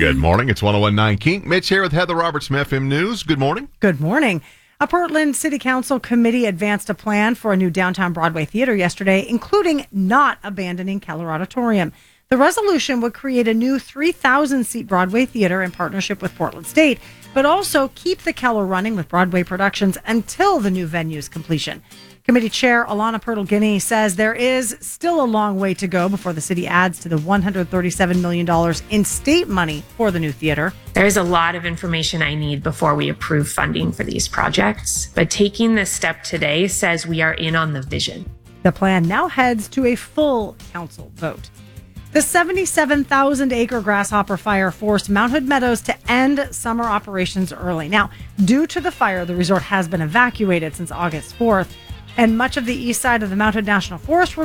Good morning. It's 101.9 Kink. Mitch here with Heather Roberts from FM News. Good morning. Good morning. A Portland City Council committee advanced a plan for a new downtown Broadway theater yesterday, including not abandoning Keller Auditorium. The resolution would create a new 3,000-seat Broadway theater in partnership with Portland State, but also keep the Keller running with Broadway productions until the new venue's completion. Committee Chair Alana Purtle-Guinea says there is still a long way to go before the city adds to the $137 million in state money for the new theater. There's a lot of information I need before we approve funding for these projects, but taking this step today says we are in on the vision. The plan now heads to a full council vote. The 77,000-acre grasshopper fire forced Mount Hood Meadows to end summer operations early. Now, due to the fire, the resort has been evacuated since August 4th, and much of the east side of the Mount Hood National Forest